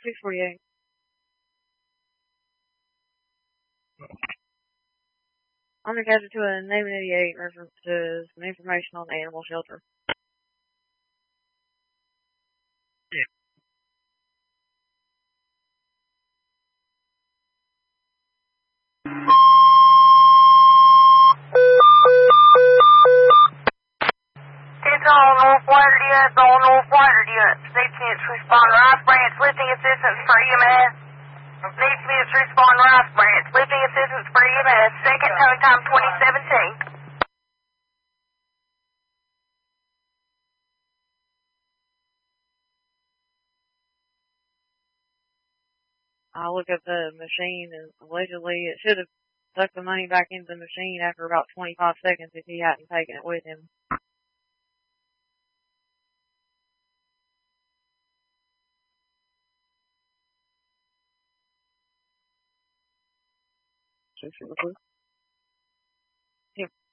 648. Undercapture to a Navy 88 references some information on the animal shelter. Yeah. It's all North Water units, all North Water units. Needs units respond Rice Branch, lifting assistance for EMS. Needs units respond Rice Branch, lifting assistance for EMS. Second towing time 2017. I'll look up the machine, and allegedly it should have stuck the money back into the machine after about 25 seconds if he hadn't taken it with him. Yep.